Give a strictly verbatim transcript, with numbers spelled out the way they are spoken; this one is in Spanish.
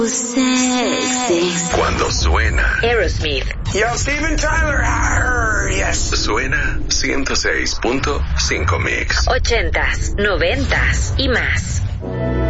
Sexy. Cuando suena Aerosmith. Yo, Steven Tyler. Arr, yes. Suena ciento seis punto cinco Mix. Ochentas, noventas y más.